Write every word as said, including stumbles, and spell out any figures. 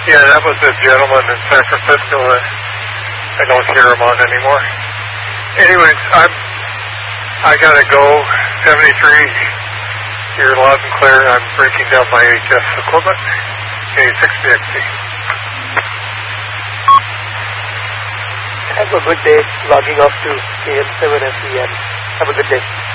Yeah, that was a gentleman in San Francisco. Uh, I don't hear him on anymore. Anyways, I'm, I gotta go. seventy-three, you're loud and clear. I'm breaking down my H S equipment. Okay, sixty X C. Have a good day, logging off to K M seven F E M. Have a good day.